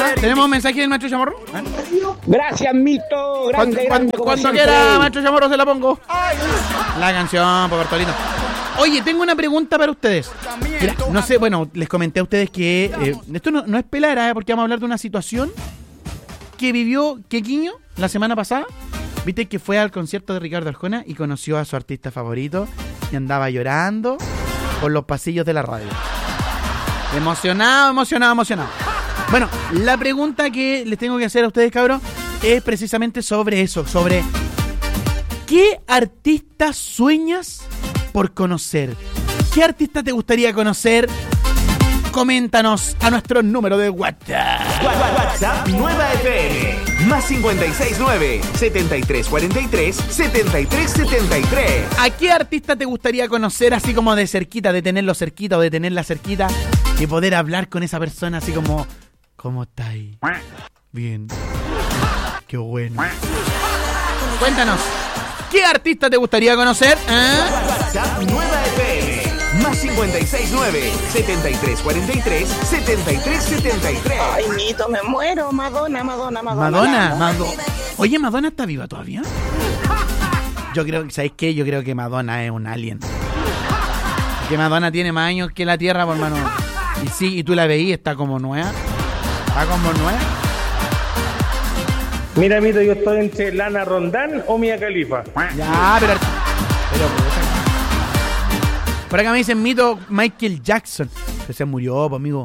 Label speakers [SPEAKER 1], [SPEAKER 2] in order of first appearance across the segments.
[SPEAKER 1] ¿Tenemos un mensaje del maestro Chamorro?
[SPEAKER 2] Gracias, Mito. Grande,
[SPEAKER 1] Cuando quiera, maestro Chamorro, se la pongo. La canción, por Bartolito. Oye, tengo una pregunta para ustedes. Mira, no sé, bueno, les comenté a ustedes que esto no es pelara, porque vamos a hablar de una situación que vivió Quequiño la semana pasada. Viste que fue al concierto de Ricardo Arjona y conoció a su artista favorito y andaba llorando por los pasillos de la radio. Emocionado. Bueno, la pregunta que les tengo que hacer a ustedes, cabros, es precisamente sobre eso, sobre ¿qué artista sueñas por conocer? ¿Qué artista te gustaría conocer? Coméntanos a nuestro número de WhatsApp.
[SPEAKER 3] WhatsApp Nueva FM. Más 569-7343-7373.
[SPEAKER 1] ¿A qué artista te gustaría conocer así como de cerquita, de tenerlo cerquita o de tenerla cerquita y poder hablar con esa persona así como ¿cómo está ahí? Bien. Qué bueno. Cuéntanos, ¿qué artista te gustaría conocer?
[SPEAKER 3] WhatsApp Nueva FM. Más 569-7343-7373.
[SPEAKER 4] Ay, Mito, me muero. Madonna.
[SPEAKER 1] Oye, ¿Madonna está viva todavía? Yo creo, ¿sabes qué? Yo creo que Madonna es un alien. Que Madonna tiene más años que la Tierra, por mano. Y sí, y tú la veías, está como nueva.
[SPEAKER 2] Mira, Mito, yo estoy entre Lana Rondán o Mia Khalifa.
[SPEAKER 1] Ya, pero por acá me dicen Mito Michael Jackson. Que se murió, pues, amigo.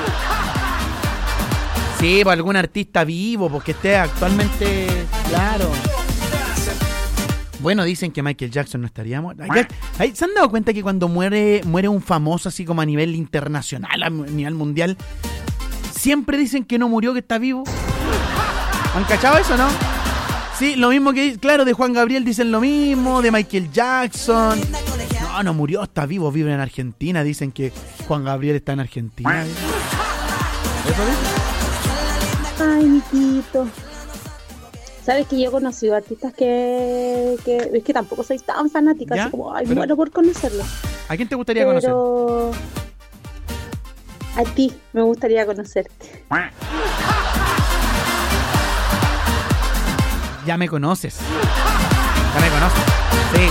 [SPEAKER 1] Sí, pues algún artista vivo, porque esté actualmente. Claro. Bueno, dicen que Michael Jackson no estaría muerto. ¿Se han dado cuenta que cuando muere un famoso así como a nivel internacional, a nivel mundial, siempre dicen que no murió, que está vivo? ¿Han cachado eso, no? Sí, lo mismo que, claro, de Juan Gabriel dicen lo mismo, de Michael Jackson. No murió, está vivo, vive en Argentina. Dicen que Juan Gabriel está en Argentina. ¿Eso
[SPEAKER 5] dice? Ay, Miquito. Sabes que yo he conocido artistas que es que tampoco soy tan fanática, así como, ay, muero por conocerlos.
[SPEAKER 1] ¿A quién te gustaría conocer?
[SPEAKER 5] A ti me gustaría conocerte.
[SPEAKER 1] Ya me conoces. Sí.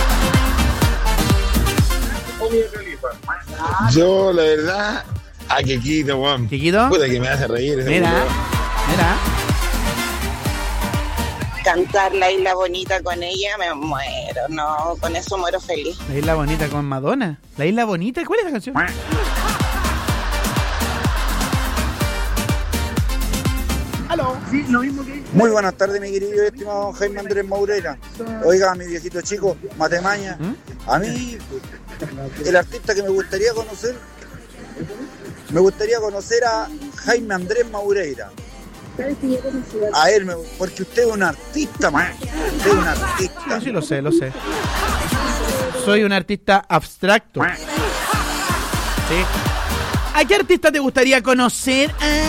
[SPEAKER 6] Yo, la verdad, a Quequito, weón.
[SPEAKER 1] ¿Quequito?
[SPEAKER 6] Puta que me hace reír.
[SPEAKER 1] Mira.
[SPEAKER 4] Cantar La Isla Bonita con ella, me muero. No, con eso muero feliz.
[SPEAKER 1] La Isla Bonita con Madonna. La Isla Bonita, ¿cuál es la canción?
[SPEAKER 2] ¿Aló? Sí, lo mismo que...
[SPEAKER 7] Muy buenas tardes, mi querido y estimado Jaime Andrés Moureira. Oiga, mi viejito chico, Matemaña. A mí, el artista que me gustaría conocer a Jaime Andrés Moureira. A él, porque usted es un artista, man. Usted es un artista.
[SPEAKER 1] Sí, lo sé. Soy un artista abstracto. Sí. ¿A qué artista te gustaría conocer?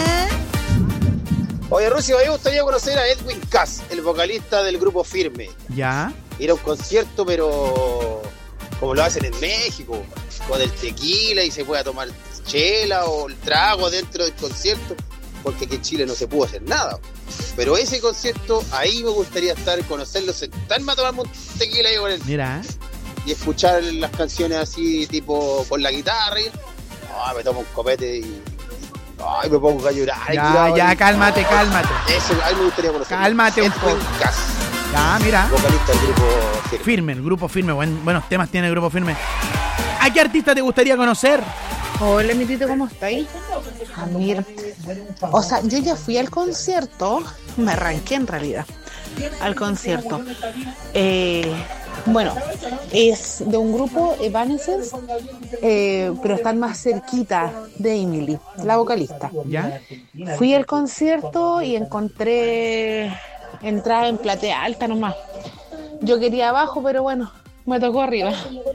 [SPEAKER 8] Oye, Rusia, a mí me gustaría conocer a Edwin Cass, el vocalista del grupo Firme.
[SPEAKER 1] ¿Ya?
[SPEAKER 8] Ir a un concierto, pero como lo hacen en México, con el tequila y se pueda tomar chela o el trago dentro del concierto, porque aquí en Chile no se pudo hacer nada. Pero ese concierto, ahí me gustaría estar, conocerlo, sentarme a tomarme un tequila y con él.
[SPEAKER 1] Mira.
[SPEAKER 8] Y escuchar las canciones así, tipo, con la guitarra y... me tomo un copete y... Ay, me pongo a llorar.
[SPEAKER 1] Ya, cálmate.
[SPEAKER 8] Eso, a mí me gustaría conocer.
[SPEAKER 1] Cálmate un poco. Ya, mira.
[SPEAKER 8] Vocalista del grupo
[SPEAKER 1] Firme. El grupo Firme. Buenos temas tiene el grupo Firme. ¿A qué artista te gustaría conocer?
[SPEAKER 9] Hola, mi Tito, ¿cómo estáis? Mira, o sea, yo ya fui al concierto, me arranqué en realidad al concierto. Bueno, es de un grupo, Evanescence, pero están más cerquita de Emily, la vocalista.
[SPEAKER 1] ¿Ya?
[SPEAKER 9] Fui al concierto y encontré entrada en platea alta nomás. Yo quería abajo, pero bueno, me tocó arriba.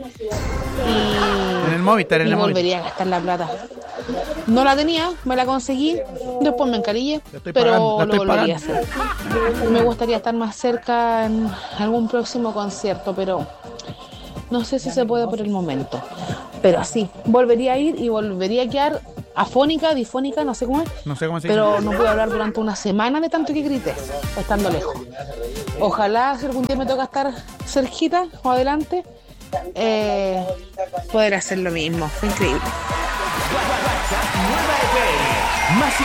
[SPEAKER 1] En el Movistar,
[SPEAKER 9] volvería a gastar la plata. No la tenía, me la conseguí, después me encarillé, pero lo volvería a hacer. Me gustaría estar más cerca en algún próximo concierto, pero no sé si se puede por el momento. Pero sí, volvería a ir y volvería a quedar afónica, difónica, no sé cómo es.
[SPEAKER 1] No sé cómo se dice.
[SPEAKER 9] Pero no pude hablar durante una semana de tanto que grité, estando lejos. Ojalá si algún día me toca estar cerquita o adelante, poder hacer lo mismo. Fue increíble.
[SPEAKER 3] Nueva FM, más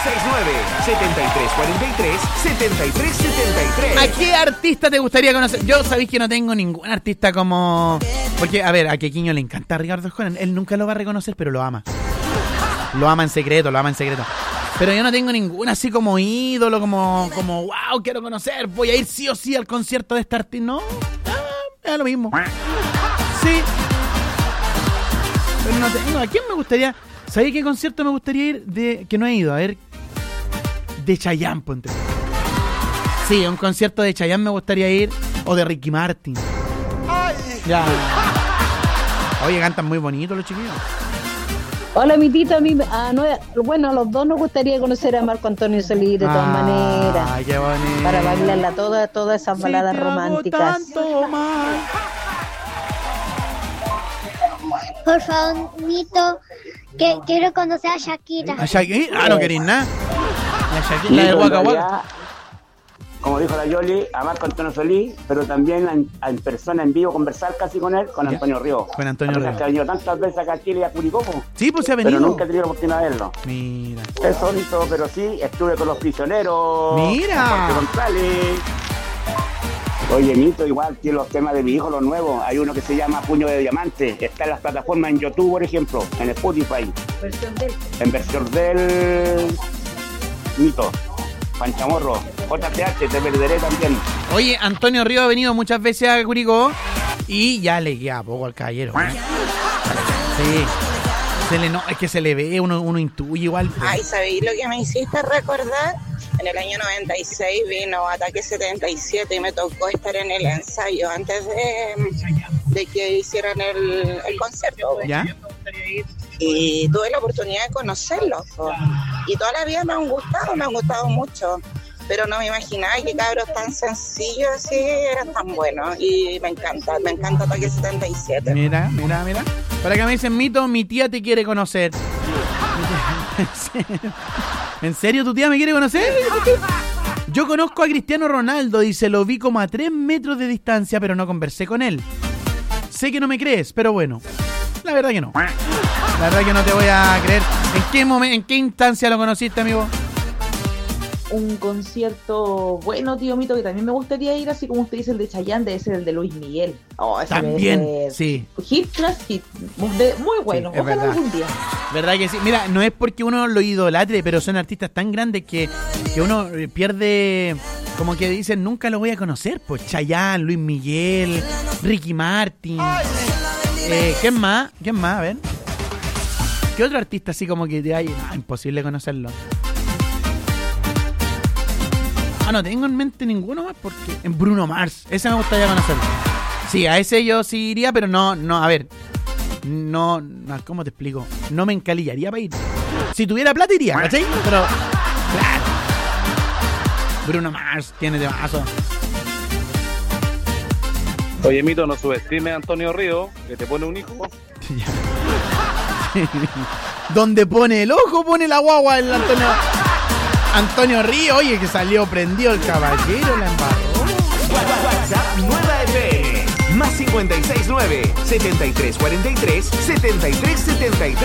[SPEAKER 3] 569-7343-7373.
[SPEAKER 1] ¿A qué artista te gustaría conocer? Yo sabéis que no tengo ningún artista como... Porque, a ver, a Quequiño le encanta a Ricardo Arjona. Él nunca lo va a reconocer, pero lo ama. Lo ama en secreto. Pero yo no tengo ningún así como ídolo, como wow, quiero conocer. Voy a ir sí o sí al concierto de este artista. No, es lo mismo. Sí. Pero no tengo. ¿A quién me gustaría? ¿Sabéis qué concierto me gustaría ir que no he ido? A ver, de Chayanne, ponte. Sí, a un concierto de Chayanne me gustaría ir, o de Ricky Martin. Ya. Oye, cantan muy bonito los chiquillos.
[SPEAKER 5] Hola, mi tito. Bueno, a los dos nos gustaría conocer a Marco Antonio Solís de todas maneras.
[SPEAKER 1] Ay, qué bonito.
[SPEAKER 5] Para bailarla todas esas baladas románticas.
[SPEAKER 10] Por favor, Nito, que quiero conocer a Shakira.
[SPEAKER 1] ¿A Shakira? Ah, no querés nada. La Shakira del Waka Waka.
[SPEAKER 11] Como dijo la Yoli, a Marco Antonio Solís, pero también en persona, en vivo, conversar casi con él, con Antonio Río.
[SPEAKER 1] Con Antonio Río.
[SPEAKER 11] Que ha venido tantas veces acá a Chile y a Curicó.
[SPEAKER 1] Sí, pues se ha venido.
[SPEAKER 11] Pero nunca he tenido la oportunidad de verlo.
[SPEAKER 1] Mira.
[SPEAKER 11] Eso, Nito, pero sí, estuve con Los Prisioneros.
[SPEAKER 1] Mira.
[SPEAKER 11] Con González. Oye, Nito, igual tiene los temas de mi hijo, los nuevos. Hay uno que se llama Puño de Diamante. Está en las plataformas en YouTube, por ejemplo, en Spotify. En versión del Nito. Panchamorro, JTH, te perderé también.
[SPEAKER 1] Oye, Antonio Río ha venido muchas veces a Curicó y ya le queda poco al caballero, ¿eh? Sí. Es que se le ve, uno intuye igual. Pues.
[SPEAKER 4] Ay, ¿sabéis lo que me hiciste recordar? En el año 96 vino Ataque 77 y me tocó estar en el ensayo antes de que hicieran el concierto.
[SPEAKER 1] ¿Ya?
[SPEAKER 4] Y tuve la oportunidad de conocerlos. Y toda la vida me han gustado mucho. Pero no me imaginaba que cabros tan sencillos así eran tan buenos. Y me encanta Ataque 77.
[SPEAKER 1] Mira. Para que me dicen, Mito, mi tía te quiere conocer. ¿En serio tu tía me quiere conocer? Yo conozco a Cristiano Ronaldo, dice, lo vi como a 3 metros de distancia, pero no conversé con él. Sé que no me crees, pero bueno, la verdad que no. La verdad que no te voy a creer. ¿En qué instancia lo conociste, amigo?
[SPEAKER 12] Un concierto bueno, tío Mito, que también me gustaría ir, así como usted dice, el de Chayanne, debe ser el de Luis Miguel.
[SPEAKER 1] También, sí.
[SPEAKER 12] Hit tras hit, muy bueno, sí, ojalá algún día.
[SPEAKER 1] ¿Verdad que sí? Mira, no es porque uno lo idolatre, pero son artistas tan grandes que uno pierde, como que dicen, nunca lo voy a conocer. Pues Chayanne, Luis Miguel, Ricky Martin. ¿Quién más? A ver. ¿Qué otro artista así como que te hay? No, imposible conocerlo. No tengo en mente ninguno más porque... En Bruno Mars, ese me gustaría conocerlo. Sí, a ese yo sí iría, pero no, a ver. No, ¿cómo te explico? No me encalillaría para ir. Si tuviera plata iría, ¿cachai? Pero, claro. Bruno Mars tiene temazo.
[SPEAKER 13] Oye, Mito, no subestime a Antonio Río, que te pone un hijo.
[SPEAKER 1] Donde pone el ojo, pone la guagua el Antonio Río, oye, que salió prendido el caballero, la embarró.
[SPEAKER 3] WhatsApp Nueva FM, más 569-7343-7373.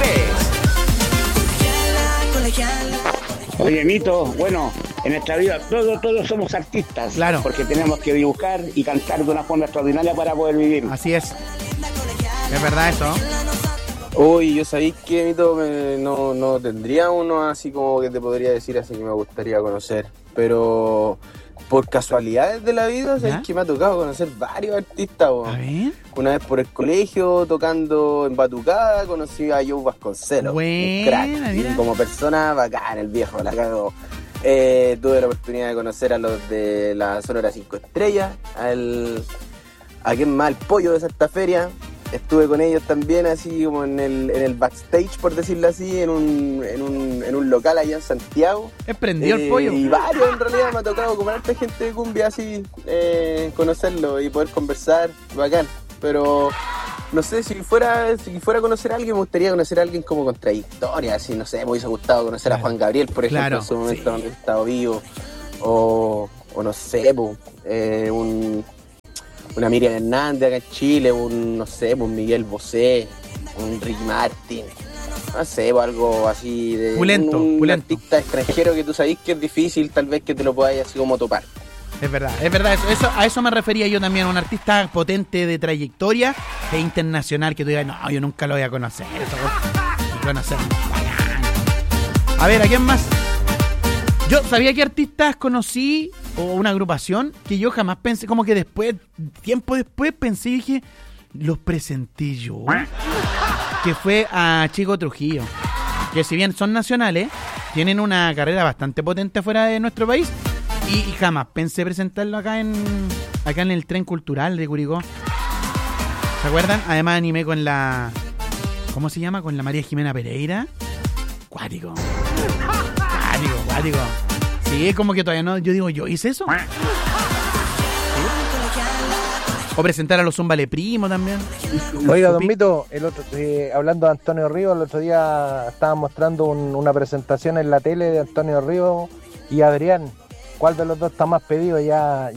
[SPEAKER 11] Oye, Mito, bueno, en esta vida todos somos artistas.
[SPEAKER 1] Claro.
[SPEAKER 11] Porque tenemos que dibujar y cantar de una forma extraordinaria para poder vivir.
[SPEAKER 1] Así es. Es verdad eso.
[SPEAKER 14] Uy, yo sabía que, Mito, no tendría uno así como que te podría decir así que me gustaría conocer, pero por casualidades de la vida, sabes que me ha tocado conocer varios artistas.
[SPEAKER 1] A ver.
[SPEAKER 14] Una vez por el colegio, tocando en batucada, conocí a Joe Vasconcelos, un crack, y como persona bacán, el viejo, la cago. Tuve la oportunidad de conocer a los de la Sonora 5 Estrellas, a quien más, el pollo de Santa Feria. Estuve con ellos también así como en el backstage, por decirlo así, en un local allá en Santiago.
[SPEAKER 1] ¿Es prendido el pollo?
[SPEAKER 14] Y varios en realidad me ha tocado como harta gente de cumbia así, conocerlo y poder conversar, bacán. Pero no sé, si fuera a conocer a alguien, me gustaría conocer a alguien como contradictoria, así, no sé, me hubiese gustado conocer a Juan Gabriel, por ejemplo, en su momento donde estaba vivo, o no sé, una Miriam Hernández acá en Chile, no sé, un Miguel Bosé, un Ricky Martin, no sé, algo así de un artista extranjero que tú sabés que es difícil tal vez que te lo podáis así como topar.
[SPEAKER 1] Es verdad, a eso me refería yo también, un artista potente de trayectoria e internacional que tú digas, no, yo nunca lo voy a conocer. A ver, ¿a quién más? Yo sabía que artistas conocí, o una agrupación, que yo jamás pensé, como que tiempo después pensé y dije, los presenté yo. Que fue a Chico Trujillo, que si bien son nacionales, tienen una carrera bastante potente fuera de nuestro país. Y jamás pensé presentarlo acá en el Tren Cultural de Curicó. ¿Se acuerdan? Además animé con la... ¿Cómo se llama? Con la María Jimena Pereira. Cuático. Sí, como que todavía no... Yo digo, ¿yo hice eso? ¿Sí? O presentar a los Zumbale Primo también.
[SPEAKER 15] Oiga, Don Mito, hablando de Antonio Ríos, el otro día estaban mostrando una presentación en la tele de Antonio Ríos y Adrián. ¿Cuál de los dos está más pedido? Ya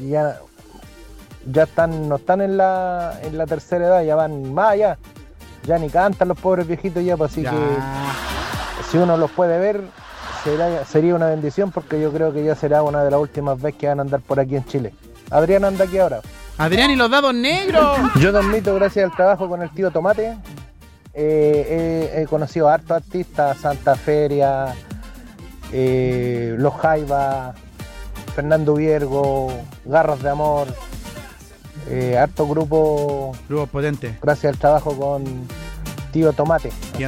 [SPEAKER 15] no están en la tercera edad, ya van más allá. Ya ni cantan los pobres viejitos ya, pues así que si uno los puede ver, sería una bendición, porque yo creo que ya será una de las últimas veces que van a andar por aquí en Chile. Adrián anda aquí ahora.
[SPEAKER 1] Adrián y los dados negros.
[SPEAKER 15] Yo, Don Mito, gracias al trabajo con el tío Tomate, he conocido a hartos artistas, Santa Feria, Los Jaivas, Fernando Viergo, Garras de Amor, harto grupo
[SPEAKER 1] potente.
[SPEAKER 15] Gracias al trabajo con tío Tomate.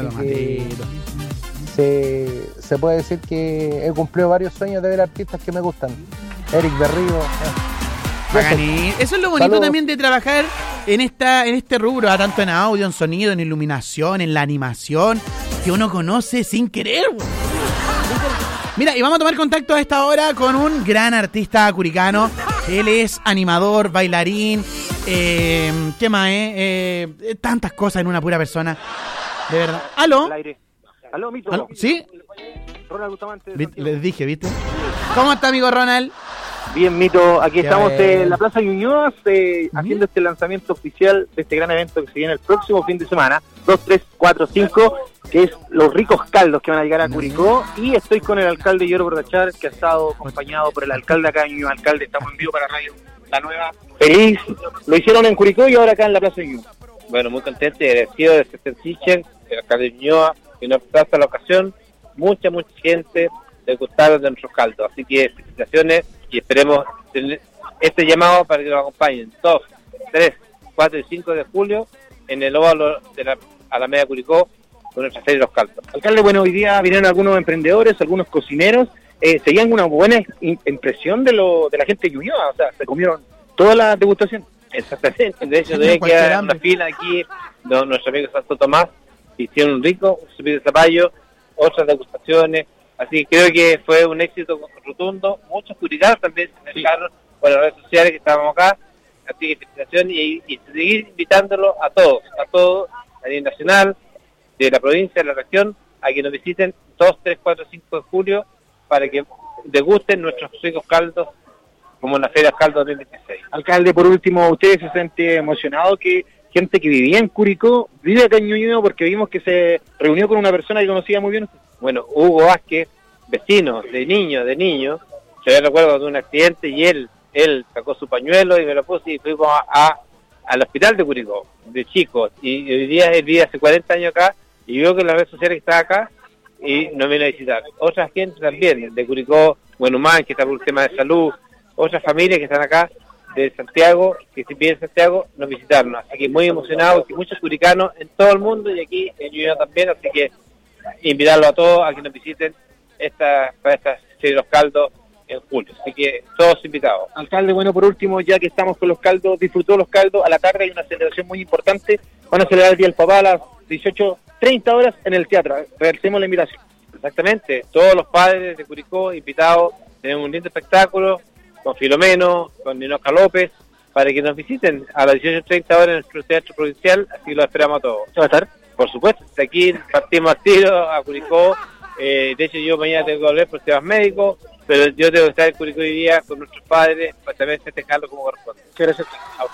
[SPEAKER 15] Se puede decir que he cumplido varios sueños de ver artistas que me gustan. Eric Berrío.
[SPEAKER 1] Eso es lo bonito también de trabajar en este rubro, tanto en audio, en sonido, en iluminación, en la animación, que uno conoce sin querer. Mira, y vamos a tomar contacto a esta hora con un gran artista curicano. Él es animador, bailarín, ¿qué más? Tantas cosas en una pura persona. De verdad. ¿Aló?
[SPEAKER 16] ¿Aló, Mito?
[SPEAKER 1] ¿Aló? ¿Sí?
[SPEAKER 16] Ronald Bustamante.
[SPEAKER 1] Les dije, ¿viste? ¿Cómo está, amigo Ronald?
[SPEAKER 16] Bien, Mito, aquí estamos en la Plaza Ñuñoa haciendo este lanzamiento oficial de este gran evento que se viene el próximo fin de semana, 2, 3, 4, 5, que es los ricos caldos que van a llegar a Curicó, y estoy con el alcalde Lloro Bordachar, que ha estado acompañado por el alcalde acá en Ñuñoa. Alcalde, estamos en vivo para Radio La Nueva. Feliz, lo hicieron en Curicó y ahora acá en la Plaza Ñuñoa.
[SPEAKER 17] Bueno, muy contento y agradecido de César Sicher, el alcalde de Ñuñoa, que nos presta la ocasión. Mucha gente le gustaron de nuestros caldos, así que felicitaciones y esperemos tener este llamado para que nos acompañen 2, 3, 4 y 5 de julio en el óvalo de la Alameda Curicó con nuestra feria de los caldos.
[SPEAKER 16] Alcalde, bueno, hoy día vinieron algunos emprendedores, algunos cocineros, se llevan una buena impresión de la gente de Ñuñoa, o sea, se comieron toda la degustación.
[SPEAKER 17] Exactamente, de hecho debe quedar una fila aquí, nuestro amigo Santo Tomás, hicieron un rico subir de zapallo, otras degustaciones. Así que creo que fue un éxito rotundo. Muchos curicanos también se acercaron por las redes sociales que estábamos acá. Así que felicitación y seguir invitándolo a todos, a nivel nacional, de la provincia, de la región, a que nos visiten 2, 3, 4, 5 de julio para que degusten nuestros ricos caldos como en la Feria Caldo 2016.
[SPEAKER 16] Alcalde, por último, ¿usted se siente emocionado que gente que vivía en Curicó vive acá en Ñuñoa, porque vimos que se reunió con una persona que conocía muy bien?
[SPEAKER 17] Bueno, Hugo Vázquez, vecino de niño, yo recuerdo de un accidente y él sacó su pañuelo y me lo puso y fuimos al hospital de Curicó, de chicos, y hoy día él vive hace 40 años acá y vio que en las redes sociales que está acá y nos viene a visitar. Otra gente también de Curicó, Buenumán, que está por un tema de salud, otras familias que están acá de Santiago, que si vienen en Santiago, nos visitaron. Así que muy emocionados, y muchos curicanos en todo el mundo y aquí en Ñuñoa también, así que invitarlos a todos a que nos visiten para esta serie de los caldos en julio. Así que todos invitados.
[SPEAKER 16] Alcalde, bueno, por último, ya que estamos con los caldos, disfrutó los caldos. A la tarde hay una celebración muy importante. Van a celebrar el Día del Papá a las 18:30 horas en el teatro. Realicemos la invitación.
[SPEAKER 17] Exactamente. Todos los padres de Curicó invitados. Tenemos un lindo espectáculo con Filomeno, con Ninoca López, para que nos visiten a las 18:30 horas en nuestro teatro provincial, así que lo esperamos a todos.
[SPEAKER 16] ¿Se va a estar?
[SPEAKER 17] Por supuesto, de aquí partimos a tiro, a Curicó. De hecho, yo mañana tengo que volver por temas médicos, pero yo tengo que estar en Curicó hoy día con nuestros padres para también festejarlo como corresponde.
[SPEAKER 16] Muchas gracias.